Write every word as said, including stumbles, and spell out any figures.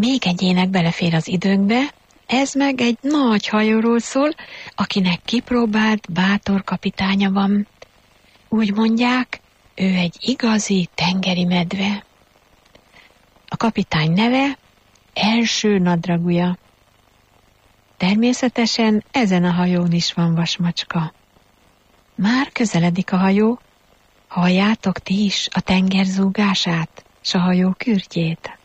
Még egy ének belefér az időnkbe, ez meg egy nagy hajóról szól, akinek kipróbált, bátor kapitánya van. Úgy mondják, ő egy igazi tengeri medve. A kapitány neve Első Nadrágúja. Természetesen ezen a hajón is van vasmacska. Már közeledik a hajó, halljátok ti is a tenger zúgását, s a hajó kürtjét.